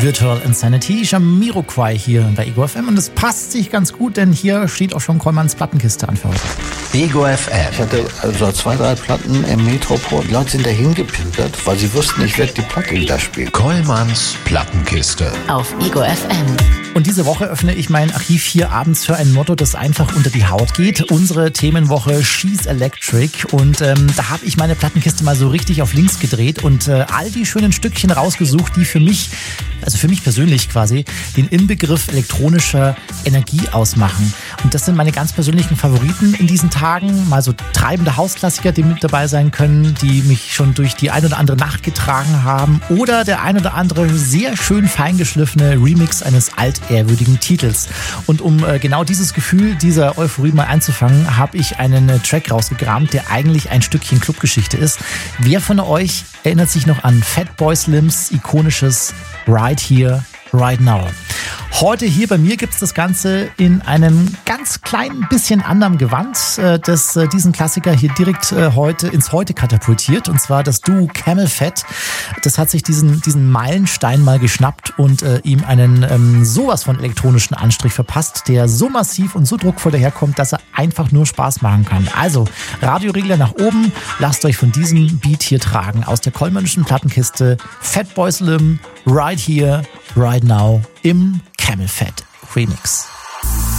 Virtual Insanity, Jamiroquai hier bei Ego FM und es passt sich ganz gut, denn hier steht auch schon Kollmanns Plattenkiste an für heute. Ego FM. Ich hatte also 2, 3 Platten im Metropol. Die Leute sind dahin gepilgert, weil sie wussten, ich werde die Platte wieder spielen. Kollmanns Plattenkiste. Auf Ego FM. Und diese Woche öffne ich mein Archiv hier abends für ein Motto, das einfach unter die Haut geht. Unsere Themenwoche She's Electric. Und da habe ich meine Plattenkiste mal so richtig auf links gedreht und all die schönen Stückchen rausgesucht, die für mich persönlich quasi, den Inbegriff elektronischer Energie ausmachen. Und das sind meine ganz persönlichen Favoriten in diesen Tagen. Mal so treibende Hausklassiker, die mit dabei sein können, die mich schon durch die ein oder andere Nacht getragen haben. Oder der ein oder andere sehr schön feingeschliffene Remix eines altehrwürdigen Titels. Und um genau dieses Gefühl dieser Euphorie mal einzufangen, habe ich einen Track rausgekramt, der eigentlich ein Stückchen Clubgeschichte ist. Wer von euch erinnert sich noch an Fatboy Slims ikonisches Right Here, Right Now? Heute hier bei mir gibt's das Ganze in einem ganz kleinen bisschen anderen Gewand, das diesen Klassiker hier direkt heute ins Heute katapultiert. Und zwar das Duo Camel Fat. Das hat sich diesen Meilenstein mal geschnappt und ihm einen sowas von elektronischen Anstrich verpasst, der so massiv und so druckvoll daherkommt, dass er einfach nur Spaß machen kann. Also Radioregler nach oben, lasst euch von diesem Beat hier tragen aus der Kollmannschen Plattenkiste. Fatboy Slim, Right Here, Right Now im Camel Fat Remix.